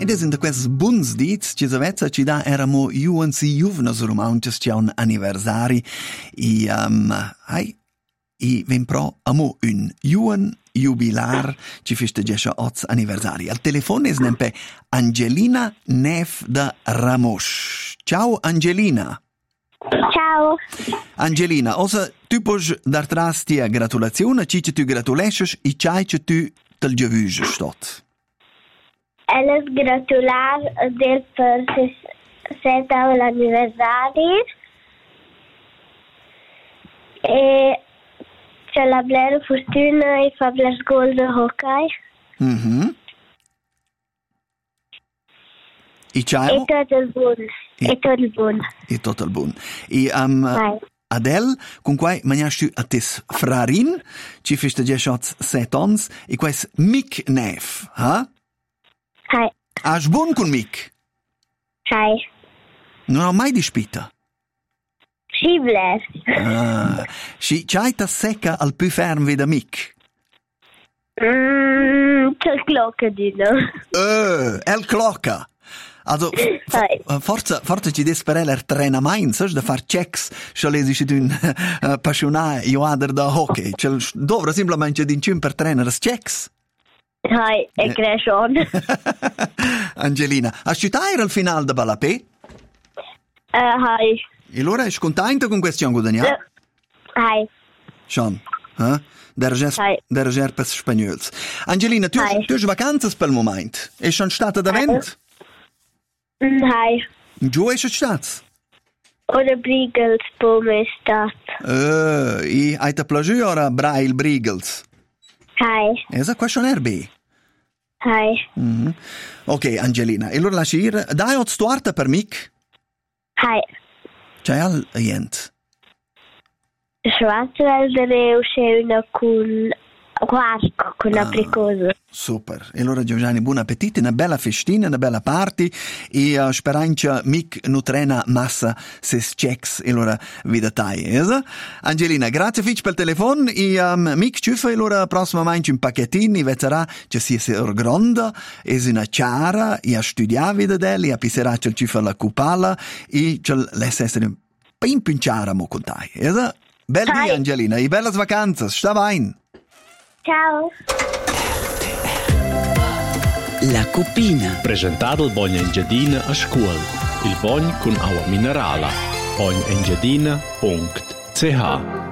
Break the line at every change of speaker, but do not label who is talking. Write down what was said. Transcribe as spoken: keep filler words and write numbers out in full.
Ed è in questi buons dits che savezza ci da eramo juvensi juvnas romances c'è un anniversari e um, hai e ven pro amo un juven jubilar ci festeggia otto anniversari. Al telefono è sempre Angelina Nef da Ramos. Ciao Angelina.
Ciao.
Angelina, osa tu puoi dar trasti a gratulazione, ci che tu gratulesces e ci che tu tel giavuge stot.
Eles gratular del per seta l'anniversari e c'è la blera fortuna e fa bler gol de hockey.
Mhm. E c'è
E tutto il buon.
E-
E tutto il buon.
e tutto il buon. E um,
Vai.
Adel, con quai maniastu a tes frarin, ci festeggia otto sette anni e quais Mick Nef, ha?
Hai.
Has buon con Mick?
Hai.
Non ho mai dispita.
Si bler.
Ah, si c'hai ta secca al più ferm da Mick.
Mm, c'è il clocca di no.
Eh, el clocca. Also,
Hai.
f- forza, forza ci despereller trena mainz, da far checks, se lesi ci d'un uh, passionà joader da hockey. Cel dovra simplemente din cim per trainers checks.
Hai. E crescion.
Angelina, has ci tair al final da Balapé?
Hai.
E allora è contenta con questo guadagnato?
Hai.
Sean, eh? Der Reger,
Hai.
der Reger per spagnols. Angelina, tu,
Hai.
tu hai vacanze per il momento? E sono stata da vent?
Hai.
Giù è stato?
Oder Briegels Bome stat.
Eh, e hai te piaciuto ora Braille Briegels?
Hai.
Esa qua sono erbe.
Hai.
Mhm. Ok, Angelina, e allora lasci ir. Dai ot stuarta per mic?
Hai.
C'è al ient.
Schwarzwälder c'è una con quarco con
Ah.
apricoso.
Super. E allora Giovanni, buon appetito, una bella festina, una bella party e uh, speranza mic nutrena massa ses checks e allora vida tai, esa? Angelina, grazie fitch per il telefono e um, mic ciuffa e allora prossima manci un pacchettino e vezzerà che sia se orgronda e una chiara e a studiare vida del e a pisserà c'è il ciuffa la cupala e c'è l'esse essere pin pinciara mo con tai, esa? Bel
Hai.
dia Angelina e belle vacanze, sta vain.
Ciao.
La Cupina.
Presentato il Bogna Engiadina a scuola. Il Bogn con acqua minerale. bogn engiadina punto c h